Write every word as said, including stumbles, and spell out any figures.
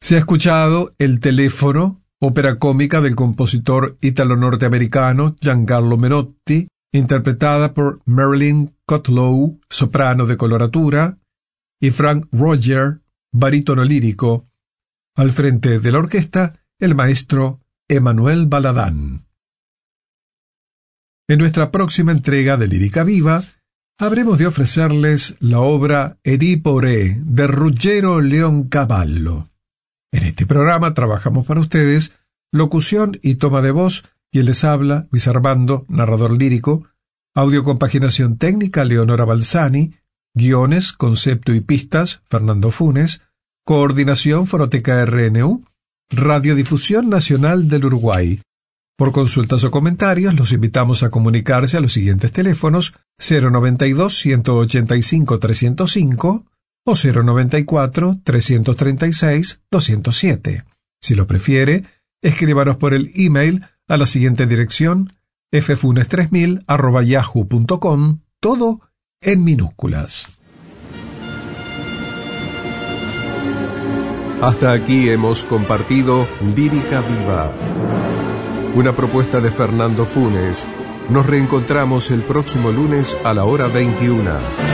Se ha escuchado El teléfono, ópera cómica del compositor ítalo-norteamericano Giancarlo Menotti, interpretada por Marilyn Cotlow, soprano de coloratura, y Frank Roger, barítono lírico. Al frente de la orquesta, el maestro Emanuel Baladán. En nuestra próxima entrega de Lírica Viva, habremos de ofrecerles la obra Edipo Re de Ruggero Leoncavallo. En este programa trabajamos para ustedes locución y toma de voz, y el les habla, Luis Armando, narrador lírico, audiocompaginación técnica, Leonora Balsani, guiones, concepto y pistas, Fernando Funes, coordinación, Fonoteca R N U, Radiodifusión Nacional del Uruguay. Por consultas o comentarios, los invitamos a comunicarse a los siguientes teléfonos cero noventa y dos, ciento ochenta y cinco, trescientos cinco o cero noventa y cuatro, trescientos treinta y seis, doscientos siete. Si lo prefiere, escríbanos por el email a la siguiente dirección ffunes tres mil arroba yahoo punto com, todo en minúsculas. Hasta aquí hemos compartido Lírica Viva, una propuesta de Fernando Funes. Nos reencontramos el próximo lunes a la hora veintiuna.